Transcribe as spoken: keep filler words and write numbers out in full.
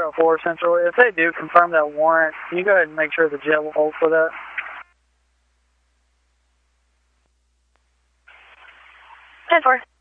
oh four Central. If they do confirm that warrant, can you go ahead and make sure the jet will hold for that? ten four.